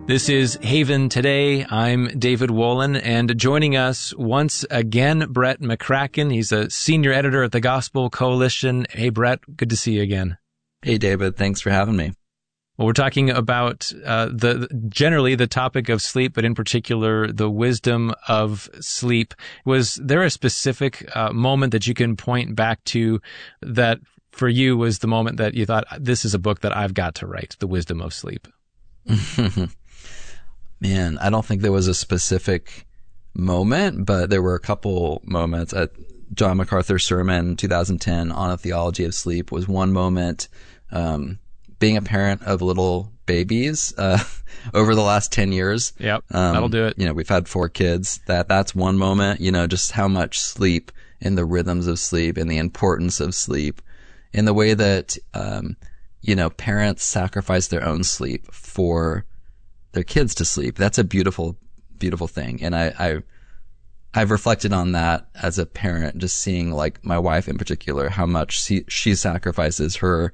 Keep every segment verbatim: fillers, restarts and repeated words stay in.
This is Haven Today. I'm David Wolin, and joining us once again, Brett McCracken. He's a senior editor at the Gospel Coalition. Hey, Brett, good to see you again. Hey, David. Thanks for having me. Well, we're talking about uh, the generally the topic of sleep, but in particular, the wisdom of sleep. Was there a specific uh, moment that you can point back to that for you was the moment that you thought, this is a book that I've got to write, The Wisdom of Sleep? Man, I don't think there was a specific moment, but there were a couple moments. At John MacArthur's sermon in two thousand ten on a theology of sleep was one moment. Um, being a parent of little babies uh, over the last ten years. Yep, um, that'll do it. You know, we've had four kids. That That's one moment, you know, just how much sleep and the rhythms of sleep and the importance of sleep and the way that, um, you know, parents sacrifice their own sleep for their kids to sleep. That's a beautiful, beautiful thing. And I, I, I've reflected on that as a parent, just seeing like my wife in particular, how much she, she sacrifices her,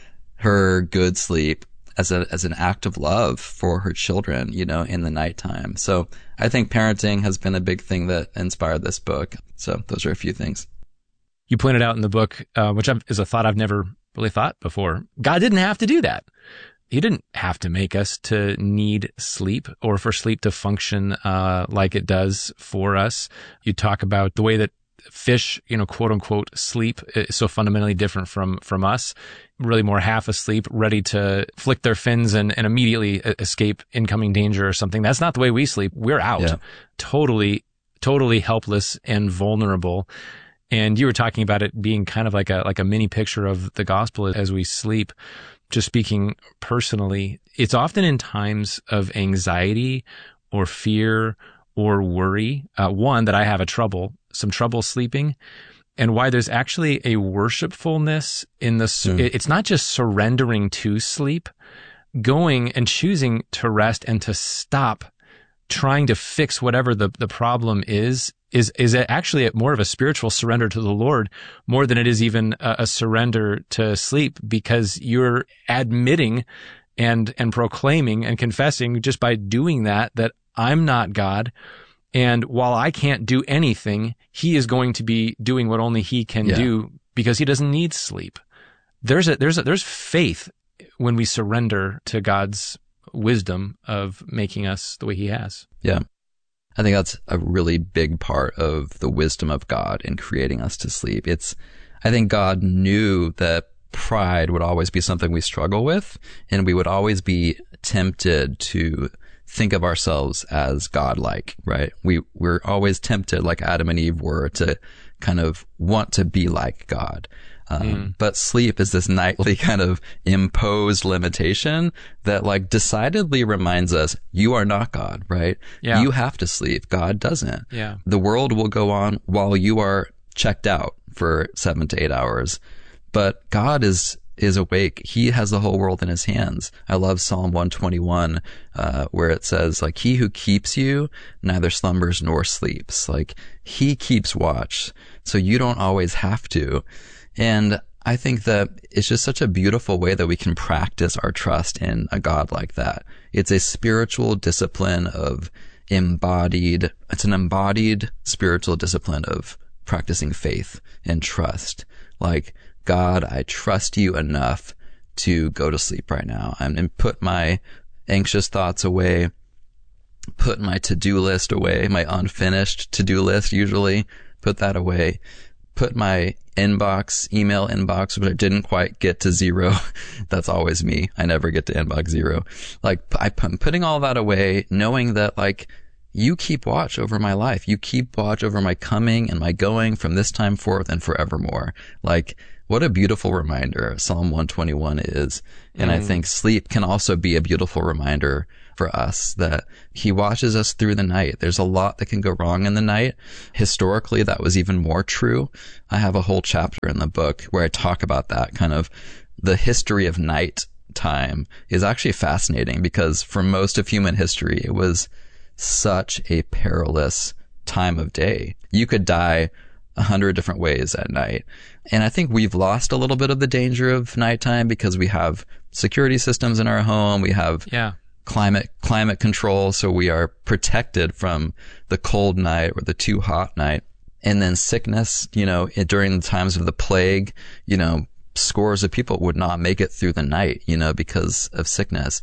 her good sleep as a, as an act of love for her children, you know, in the nighttime. So I think parenting has been a big thing that inspired this book. So those are a few things. You pointed out in the book, uh, which I've, is a thought I've never really thought before. God didn't have to do that. He didn't have to make us to need sleep or for sleep to function uh like it does for us. You talk about the way that fish, you know, quote unquote, sleep is so fundamentally different from from us. Really more half asleep, ready to flick their fins and, and immediately escape incoming danger or something. That's not the way we sleep. We're out. Yeah. Totally, totally helpless and vulnerable. And you were talking about it being kind of like a like a mini picture of the gospel as we sleep. Just speaking personally, it's often in times of anxiety or fear or worry, uh, one, that I have a trouble, some trouble sleeping, and why there's actually a worshipfulness in the, mm. it's not just surrendering to sleep, going and choosing to rest and to stop trying to fix whatever the, the problem is, is, is actually more of a spiritual surrender to the Lord more than it is even a, a surrender to sleep, because you're admitting and, and proclaiming and confessing just by doing that, that I'm not God. And while I can't do anything, he is going to be doing what only he can yeah. do because he doesn't need sleep. There's a, there's a, there's faith when we surrender to God's wisdom of making us the way he has. Yeah. I think that's a really big part of the wisdom of God in creating us to sleep. It's, I think God knew that pride would always be something we struggle with, and we would always be tempted to think of ourselves as godlike, right? We, we're always tempted, like Adam and Eve were, to kind of want to be like God. Um, mm. But sleep is this nightly kind of imposed limitation that like decidedly reminds us, you are not God, right? Yeah. You have to sleep. God doesn't. Yeah. The world will go on while you are checked out for seven to eight hours. But God is, is awake. He has the whole world in his hands. I love Psalm one twenty-one, uh, where it says like, he who keeps you neither slumbers nor sleeps. Like he keeps watch. So you don't always have to. And I think that it's just such a beautiful way that we can practice our trust in a God like that. It's a spiritual discipline of embodied, it's an embodied spiritual discipline of practicing faith and trust. Like, God, I trust you enough to go to sleep right now. I'm and put my anxious thoughts away, put my to-do list away, my unfinished to-do list usually, put that away, put my inbox, email inbox, but I didn't quite get to zero. That's always me. I never get to inbox zero. Like, I'm putting all that away, knowing that, like, you keep watch over my life. You keep watch over my coming and my going from this time forth and forevermore. Like, what a beautiful reminder Psalm one twenty-one is. And mm. I think sleep can also be a beautiful reminder for us that he watches us through the night. There's a lot that can go wrong in the night. Historically, that was even more true. I have a whole chapter in the book where I talk about that. Kind of the history of night time is actually fascinating, because for most of human history, it was such a perilous time of day. You could die a hundred different ways at night. And I think we've lost a little bit of the danger of nighttime because we have security systems in our home. We have yeah. climate, climate control. So we are protected from the cold night or the too hot night. And then sickness, you know, it, during the times of the plague, you know, scores of people would not make it through the night, you know, because of sickness.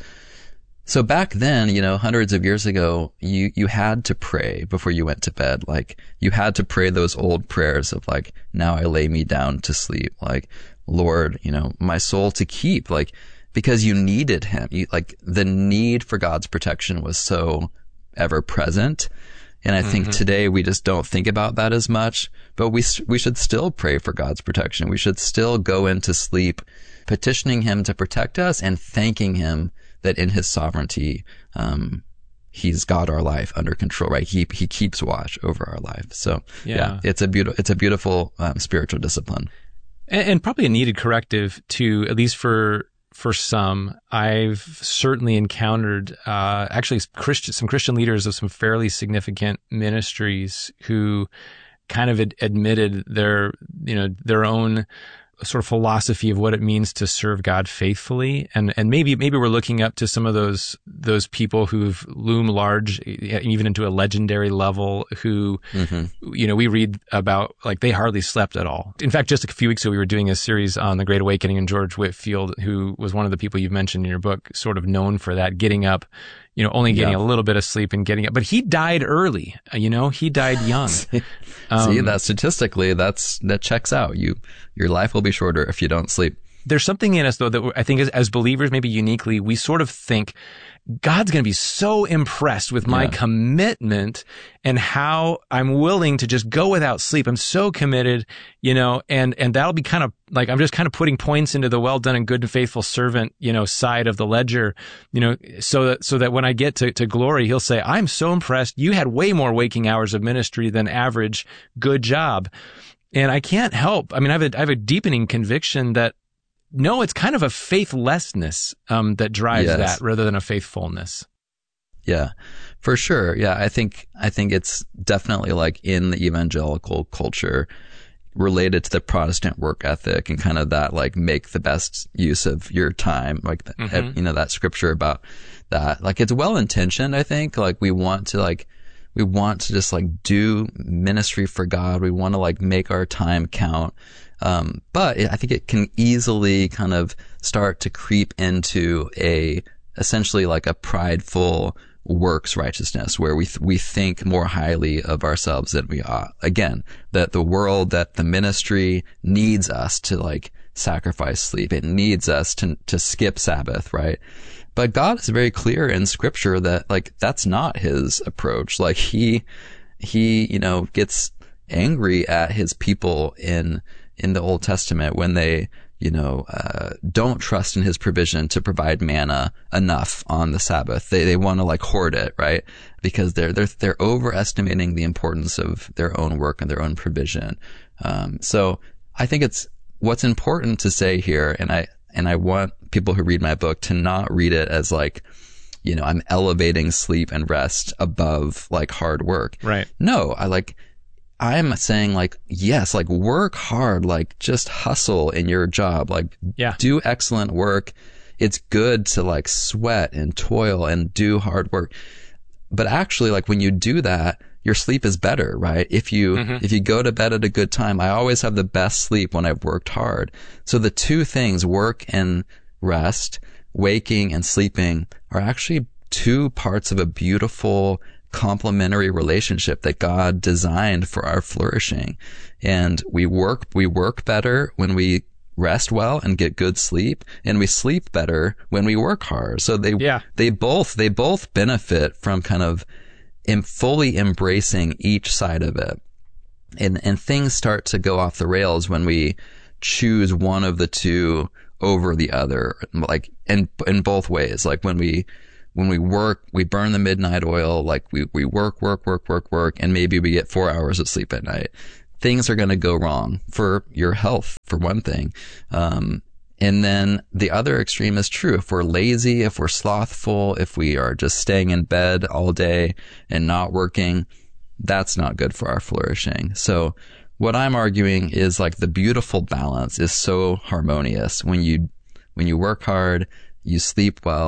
So back then, you know, hundreds of years ago, you, you had to pray before you went to bed. Like, you had to pray those old prayers of like, now I lay me down to sleep. Like, Lord, you know, my soul to keep, like, because you needed him. You, like, the need for God's protection was so ever present. And I mm-hmm. think today we just don't think about that as much, but we, we should still pray for God's protection. We should still go into sleep petitioning him to protect us and thanking him that in his sovereignty, um, he's got our life under control, right? He, he keeps watch over our life. So yeah, yeah it's a beautiful, it's a beautiful, um, spiritual discipline. And, and probably a needed corrective to, at least for, for some. I've certainly encountered, uh, actually Christian, some Christian leaders of some fairly significant ministries who kind of ad- admitted their, you know, their own sort of philosophy of what it means to serve God faithfully. And, and maybe, maybe we're looking up to some of those, those people who've loomed large, even into a legendary level, who, mm-hmm. you know, we read about, like, they hardly slept at all. In fact, just a few weeks ago, we were doing a series on the Great Awakening, and George Whitefield, who was one of the people you've mentioned in your book, sort of known for that, getting up, you know, only getting yeah. a little bit of sleep and getting up. But he died early, you know, he died young. See, um, that statistically, that's, that checks out. You, your life will be shorter if you don't sleep. There's something in us, though, that I think as, as believers, maybe uniquely, we sort of think God's going to be so impressed with my yeah. commitment and how I'm willing to just go without sleep. I'm so committed, you know, and, and that'll be kind of like, I'm just kind of putting points into the well done and good and faithful servant, you know, side of the ledger, you know, so that, so that when I get to, to glory, he'll say, I'm so impressed. You had way more waking hours of ministry than average. Good job. And I can't help. I mean, I have a, I have a deepening conviction that no, it's kind of a faithlessness um, that drives yes. that rather than a faithfulness. Yeah, for sure. Yeah, I think I think it's definitely like in the evangelical culture related to the Protestant work ethic and kind of that like make the best use of your time, like mm-hmm. you know that scripture about that. Like it's well intentioned. I think like we want to like we want to just like do ministry for God. We want to like make our time count. Um, but I think it can easily kind of start to creep into a, essentially like a prideful works righteousness where we, th- we think more highly of ourselves than we ought. Again, that the world, that the ministry needs us to like sacrifice sleep. It needs us to, to skip Sabbath, right? But God is very clear in scripture that like, that's not his approach. Like he, he, you know, gets angry at his people in, in the Old Testament when they, you know, uh, don't trust in his provision to provide manna enough on the Sabbath. They, they want to like hoard it, right? Because they're, they're, they're overestimating the importance of their own work and their own provision. Um, so I think it's what's important to say here. And I, and I want people who read my book to not read it as like, you know, I'm elevating sleep and rest above like hard work. Right. No, I like, I'm saying like, yes, like work hard, like just hustle in your job, like yeah. do excellent work. It's good to like sweat and toil and do hard work. But actually like when you do that, your sleep is better, right? If you, mm-hmm. if you go to bed at a good time, I always have the best sleep when I've worked hard. So the two things, work and rest, waking and sleeping, are actually two parts of a beautiful complementary relationship that God designed for our flourishing. And we work, we work better when we rest well and get good sleep, and we sleep better when we work hard. So they, yeah. they both, they both benefit from kind of em- fully embracing each side of it. And, and things start to go off the rails when we choose one of the two over the other, like in, in both ways. Like when we, When we work, we burn the midnight oil, like we, we work, work, work, work, work, and maybe we get four hours of sleep at night. Things are going to go wrong for your health, for one thing. Um, and then the other extreme is true. If we're lazy, if we're slothful, if we are just staying in bed all day and not working, that's not good for our flourishing. So what I'm arguing is like the beautiful balance is so harmonious. When you, when you work hard, you sleep well,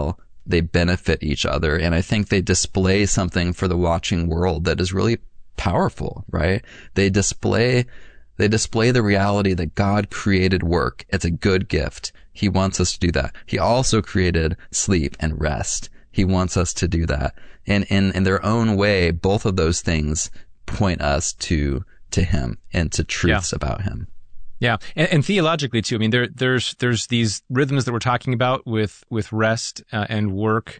they benefit each other. And I think they display something for the watching world that is really powerful, right? They display, they display the reality that God created work. It's a good gift. He wants us to do that. He also created sleep and rest. He wants us to do that. And in, in their own way, both of those things point us to, to him and to truths yeah. about him. Yeah, and, and theologically too. I mean, there, there's there's these rhythms that we're talking about with with rest uh, and work,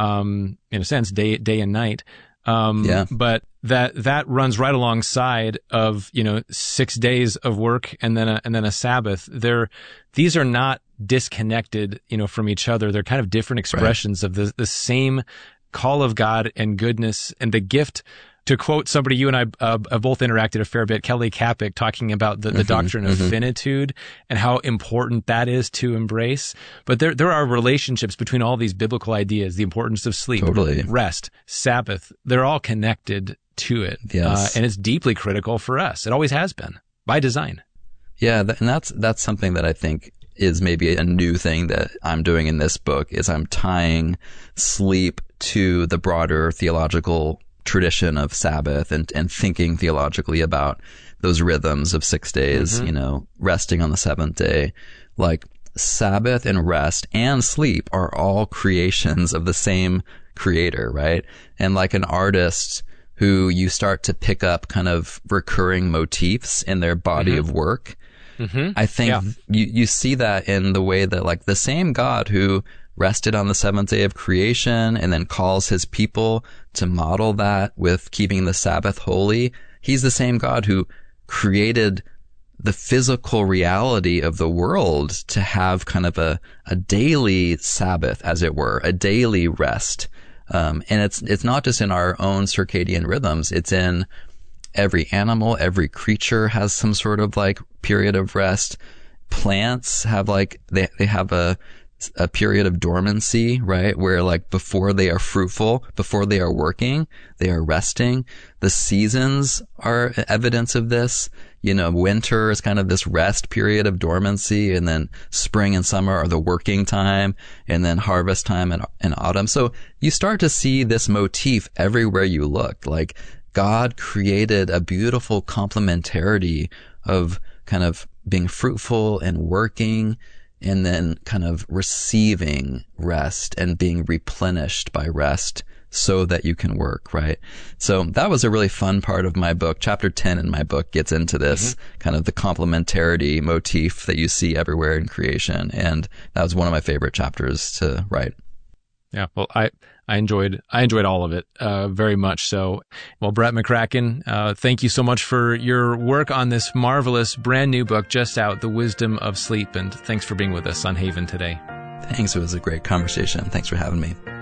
um, in a sense, day day and night. Um, yeah. But that that runs right alongside of you know six days of work and then a, and then a Sabbath. They're these are not disconnected, you know, from each other. They're kind of different expressions right. of the the same call of God and goodness and the gift. To quote somebody you and I uh, have both interacted a fair bit, Kelly Kapic, talking about the, the mm-hmm, doctrine of mm-hmm. finitude and how important that is to embrace. But there there are relationships between all these biblical ideas, the importance of sleep, totally. rest, Sabbath. They're all connected to it. Yes. Uh, and it's deeply critical for us. It always has been, by design. Yeah, and that's that's something that I think is maybe a new thing that I'm doing in this book, is I'm tying sleep to the broader theological tradition of Sabbath and, and thinking theologically about those rhythms of six days, mm-hmm. you know, resting on the seventh day. Like Sabbath and rest and sleep are all creations of the same creator, right? And like an artist who you start to pick up kind of recurring motifs in their body mm-hmm. of work. Mm-hmm. I think yeah. you, you see that in the way that like the same God who rested on the seventh day of creation and then calls his people to model that with keeping the Sabbath holy. He's the same God who created the physical reality of the world to have kind of a, a daily Sabbath, as it were, a daily rest. Um, and it's, it's not just in our own circadian rhythms. It's in every animal, every creature has some sort of like period of rest. Plants have like, they, they have a, a period of dormancy, right? Where like before they are fruitful, before they are working, they are resting. The seasons are evidence of this. You know, winter is kind of this rest period of dormancy, and then spring and summer are the working time, and then harvest time and, and autumn. So you start to see this motif everywhere you look. Like God created a beautiful complementarity of kind of being fruitful and working, and then kind of receiving rest and being replenished by rest so that you can work, right? So that was a really fun part of my book. Chapter ten in my book gets into this mm-hmm. kind of the complementarity motif that you see everywhere in creation. And that was one of my favorite chapters to write. Yeah, well, I, I enjoyed I enjoyed all of it, uh, very much so. Well, Brett McCracken, uh, thank you so much for your work on this marvelous brand new book just out, The Wisdom of Sleep, and thanks for being with us on Haven today. Thanks. It was a great conversation. Thanks for having me.